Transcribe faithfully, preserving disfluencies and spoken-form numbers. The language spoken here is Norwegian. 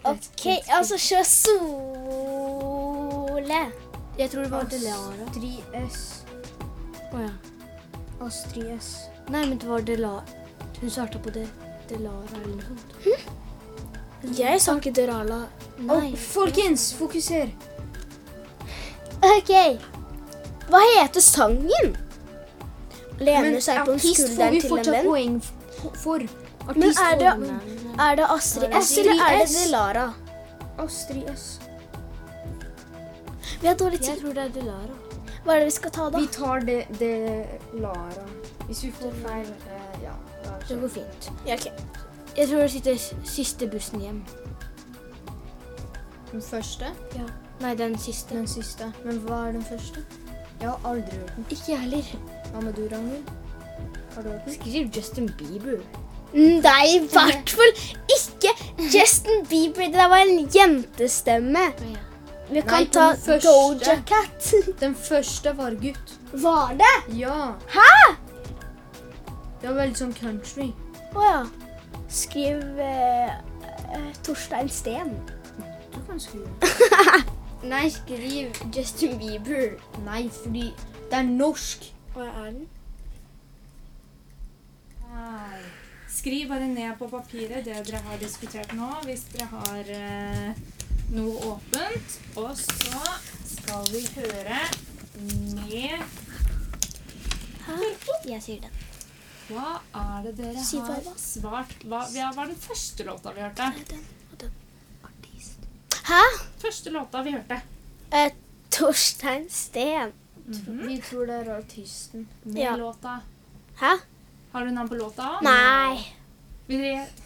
Okej, alltså kör Sole. Jeg tror det var Delara. Astrid S. Åja. Astrid S. Nei, men det var Delara. Hun startet på det. Delara eller noe sånt. Jag sa inte Derala. Nei. Oh, folkens, fokuser. Okej. Vad heter sången? Lener Men sig på artist får skulderen vi till en fortsatt vän. poeng f- for. Men Artist är får det, vi. är det Astrid S Astrid eller är det S? Delara? Astrid S. Vi har dårlig Jeg tid. tror det er Delara. Vad är det vi ska ta då? Vi tar det, det Lara. Hvis vi får feil, eh, ja. da er Det det går fint. Ja, okej. Jeg tror det sitter s- siste bussen hjem. Den første? Ja. Nei, den siste. Den siste. Men hva er den første? Jeg har aldri hørt den. Ikke jeg heller. Hva med du, Ragnhild? Har du hørt den? Skriv Justin Bieber. Nej, i vart fall ikke Justin Bieber. Det där var en jentestemme. Åja. Vi kan Nej, ta den första. Doja Cat. Den første var gutt. Var det? Ja. Hæ? Det var veldig sånn country. Åh ja. Skriv eh, eh, Torstein Sten. Du kan skrive. Nei, skriv Justin Bieber. Nei, fordi det er norsk. Hva er den? Nei. Skriv bare ned på papiret det dere har diskutert nå, hvis dere har eh, noe åpent. Og så skal vi høre med Jeg sier den. hva er det dere Si har bare. svart. Hva hva var den første låta vi hørte? Den och den. Artist. Hæ? Første låta vi hørte. Eh, Torstein Sten. Mhm. Vi tror det er artisten. Med Ja. låta. Hæ? Har du navn på låta? Nej. Vil dere